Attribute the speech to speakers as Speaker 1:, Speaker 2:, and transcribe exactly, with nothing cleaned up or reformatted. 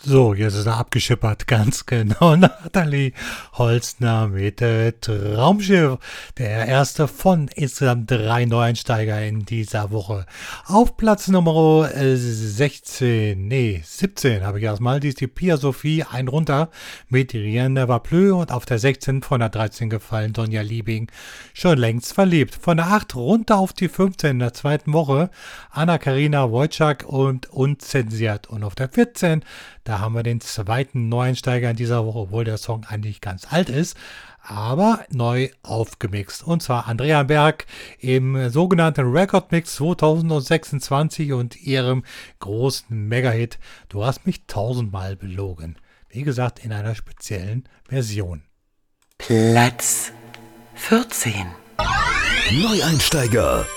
Speaker 1: So, jetzt ist er abgeschippert, ganz genau. Nathalie Holzner mit äh, Traumschiff, der erste von insgesamt drei Neueinsteiger in dieser Woche. Auf Platz Nummer äh, sechzehn, nee, siebzehn habe ich erstmal, die ist die Pia Sophie, ein runter mit Rien ne va plus, und auf der sechzehn von der dreizehn gefallen Donja Liebing, schon längst verliebt. Von der acht runter auf die fünfzehn in der zweiten Woche, Anna-Karina Wojcik und Unzensiert. Und auf der vierzehn, da haben wir den zweiten Neueinsteiger in dieser Woche, obwohl der Song eigentlich ganz alt ist, aber neu aufgemixt. Und zwar Andrea Berg im sogenannten Record Mix zwanzig sechsundzwanzig und ihrem großen Mega-Hit Du hast mich tausendmal belogen. Wie gesagt, in einer speziellen Version.
Speaker 2: Platz vierzehn.
Speaker 3: Neueinsteiger.